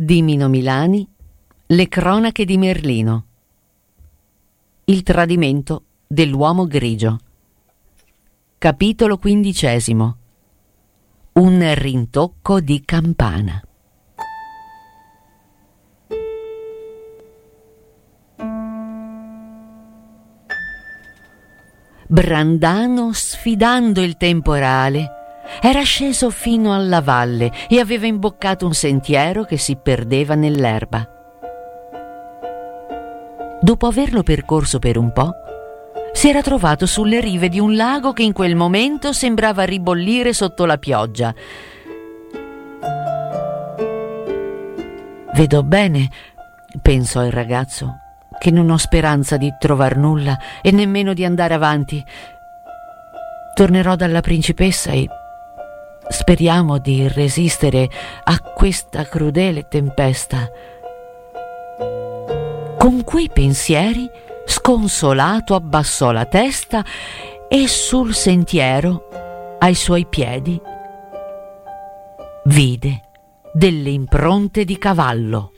di Mino Milani, Le cronache di Merlino. Il tradimento dell'uomo grigio. Capitolo 15. Un rintocco di campana. Brandano, sfidando il temporale, era sceso fino alla valle e aveva imboccato un sentiero che si perdeva nell'erba. Dopo averlo percorso per un po', si era trovato sulle rive di un lago che in quel momento sembrava ribollire sotto la pioggia. «Vedo bene», pensò il ragazzo, «che non ho speranza di trovar nulla e nemmeno di andare avanti. Tornerò dalla principessa e speriamo di resistere a questa crudele tempesta». Con quei pensieri, sconsolato, abbassò la testa e sul sentiero, ai suoi piedi, vide delle impronte di cavallo.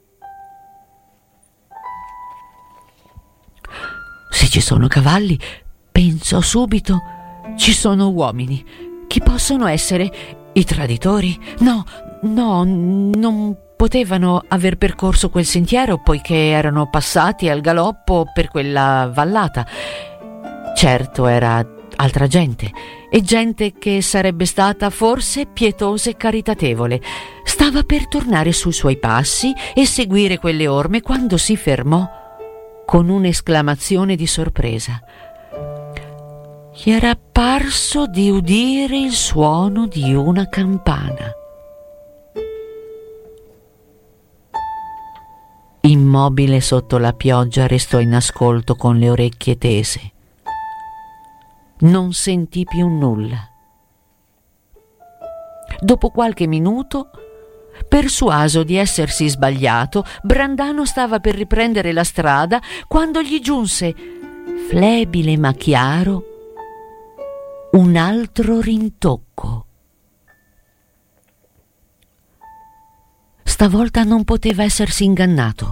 Se ci sono cavalli, pensò subito, ci sono uomini. Chi possono essere? I traditori? No, non potevano aver percorso quel sentiero poiché erano passati al galoppo per quella vallata. Certo, era altra gente, e gente che sarebbe stata forse pietosa e caritatevole. Stava per tornare sui suoi passi e seguire quelle orme quando si fermò con un'esclamazione di sorpresa. Gli era parso di udire il suono di una campana. Immobile sotto la pioggia, restò in ascolto con le orecchie tese. Non sentì più nulla. Dopo qualche minuto, persuaso di essersi sbagliato, Brandano stava per riprendere la strada quando gli giunse, flebile ma chiaro, un altro rintocco. Stavolta non poteva essersi ingannato.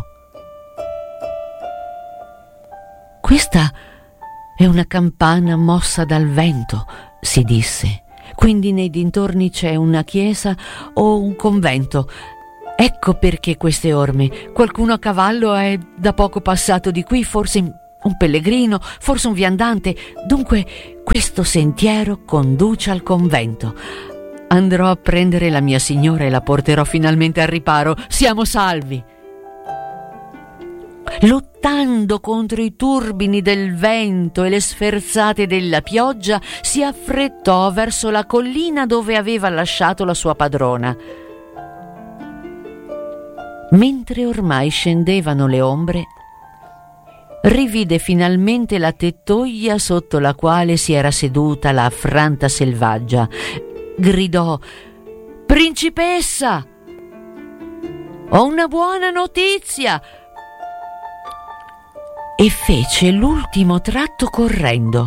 Questa è una campana mossa dal vento, si disse. Quindi nei dintorni c'è una chiesa o un convento. Ecco perché queste orme. Qualcuno a cavallo è da poco passato di qui, forse un pellegrino, forse un viandante. Dunque questo sentiero conduce al convento. Andrò a prendere la mia signora e la porterò finalmente al riparo. Siamo salvi. Lottando contro i turbini del vento e le sferzate della pioggia, si affrettò verso la collina dove aveva lasciato la sua padrona. Mentre ormai scendevano le ombre, rivide finalmente la tettoia sotto la quale si era seduta la affranta selvaggia. Gridò: «Principessa! Ho una buona notizia!» e fece l'ultimo tratto correndo.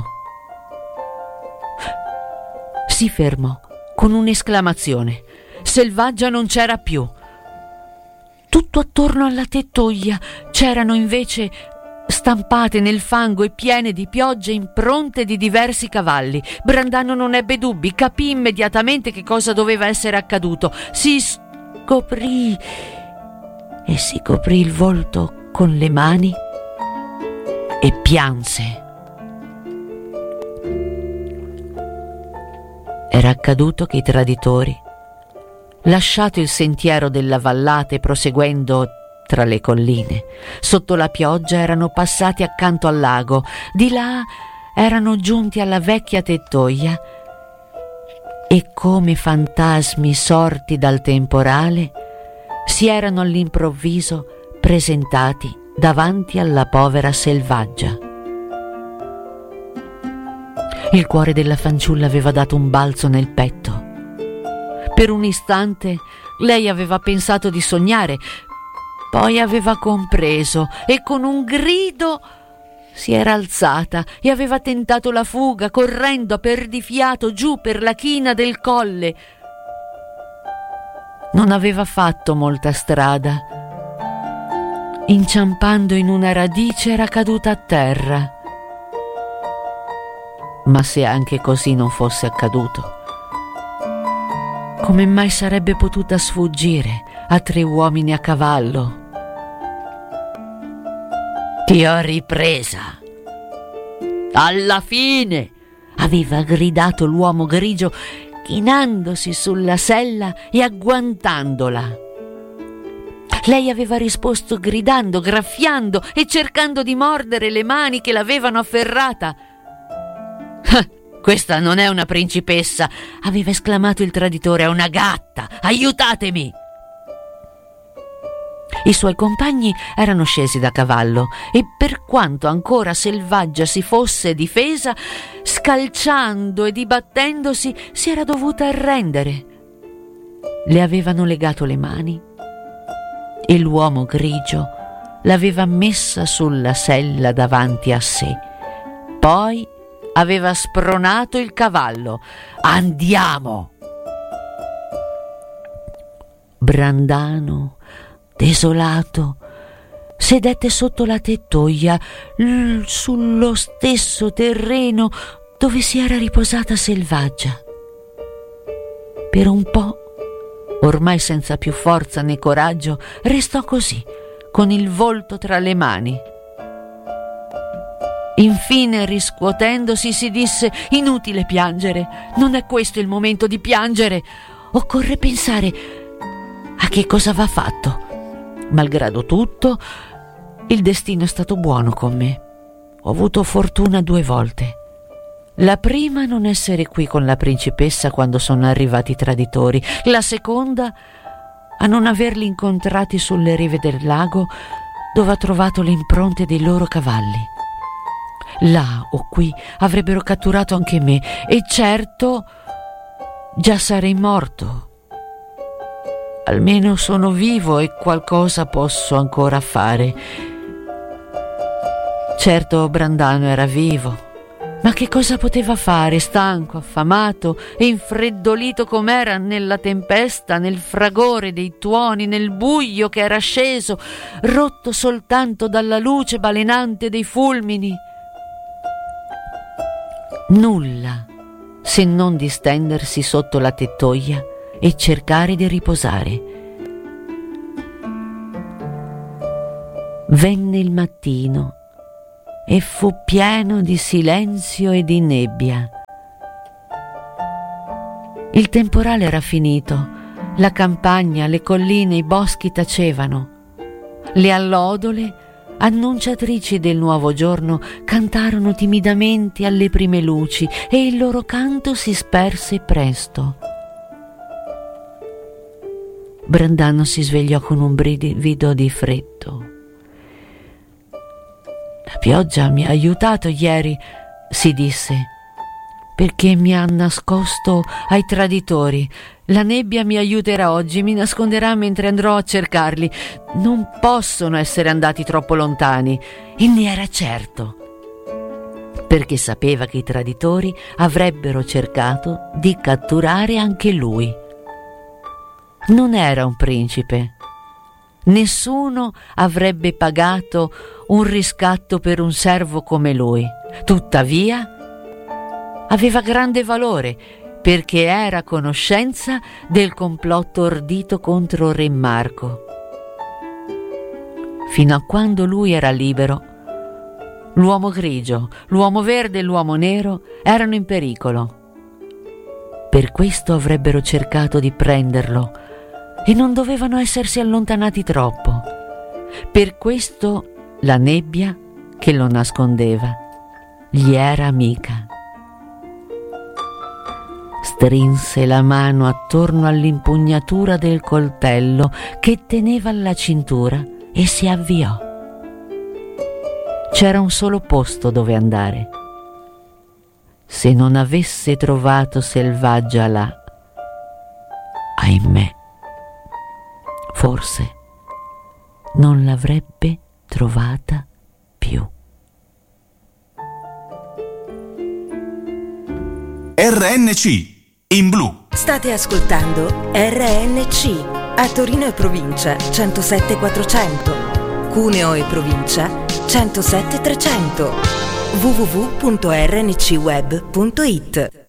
Si fermò con un'esclamazione. Selvaggia non c'era più. Tutto attorno alla tettoia c'erano invece, stampate nel fango e piene di pioggia, impronte di diversi cavalli. Brandano non ebbe dubbi, capì immediatamente che cosa doveva essere accaduto. Si coprì il volto con le mani e pianse. Era accaduto che i traditori, lasciato il sentiero della vallata e proseguendo tra le colline, sotto la pioggia erano passati accanto al lago. Di là erano giunti alla vecchia tettoia e, come fantasmi sorti dal temporale, si erano all'improvviso presentati davanti alla povera selvaggia. Il cuore della fanciulla aveva dato un balzo nel petto. Per un istante lei aveva pensato di sognare, poi aveva compreso e con un grido si era alzata e aveva tentato la fuga, correndo a perdifiato giù per la china del colle. Non aveva fatto molta strada. Inciampando in una radice era caduta a terra. Ma se anche così non fosse accaduto, come mai sarebbe potuta sfuggire a 3 uomini a cavallo? «Ti ho ripresa! Alla fine!» aveva gridato l'uomo grigio, chinandosi sulla sella e agguantandola. Lei aveva risposto gridando, graffiando e cercando di mordere le mani che l'avevano afferrata. «Questa non è una principessa!» aveva esclamato il traditore. «È una gatta! Aiutatemi!» I suoi compagni erano scesi da cavallo e, per quanto ancora Selvaggia si fosse difesa, scalciando e dibattendosi, si era dovuta arrendere. Le avevano legato le mani e l'uomo grigio l'aveva messa sulla sella davanti a sé. Poi aveva spronato il cavallo. «Andiamo!» Brandano, desolato, sedette sotto la tettoia, sullo stesso terreno dove si era riposata Selvaggia. Per un po', ormai senza più forza né coraggio, restò così, con il volto tra le mani. Infine, riscuotendosi, si disse: «Inutile piangere, non è questo il momento di piangere. Occorre pensare a che cosa va fatto. Malgrado tutto, il destino è stato buono con me. Ho avuto fortuna 2 volte. La prima, non essere qui con la principessa quando sono arrivati i traditori. La seconda, a non averli incontrati sulle rive del lago dove ho trovato le impronte dei loro cavalli. Là o qui avrebbero catturato anche me e certo già sarei morto. Almeno sono vivo e qualcosa posso ancora fare. Certo, Brandano era vivo, ma che cosa poteva fare, stanco, affamato e infreddolito com'era nella tempesta, nel fragore dei tuoni, nel buio che era sceso, rotto soltanto dalla luce balenante dei fulmini? Nulla, se non distendersi sotto la tettoia e cercare di riposare. Venne il mattino e fu pieno di silenzio e di nebbia. Il temporale era finito, la campagna, le colline, i boschi tacevano. Le allodole, annunciatrici del nuovo giorno, cantarono timidamente alle prime luci e il loro canto si sperse presto. Brandano si svegliò con un brivido di freddo. «La pioggia mi ha aiutato ieri», si disse, «perché mi ha nascosto ai traditori. La nebbia mi aiuterà oggi, mi nasconderà mentre andrò a cercarli. Non possono essere andati troppo lontani». E ne era certo, perché sapeva che i traditori avrebbero cercato di catturare anche lui. Non era un principe. Nessuno avrebbe pagato un riscatto per un servo come lui. Tuttavia, aveva grande valore perché era a conoscenza del complotto ordito contro Re Marco. Fino a quando lui era libero, l'uomo grigio, l'uomo verde e l'uomo nero erano in pericolo. Per questo avrebbero cercato di prenderlo e non dovevano essersi allontanati troppo. Per questo la nebbia che lo nascondeva gli era amica. Strinse la mano attorno all'impugnatura del coltello che teneva alla cintura e si avviò. C'era un solo posto dove andare. Se non avesse trovato Selvaggia là, ahimè, forse non l'avrebbe trovata più. RNC in blu. State ascoltando RNC. A Torino e provincia 107 400, Cuneo e provincia 107 300, www.rncweb.it.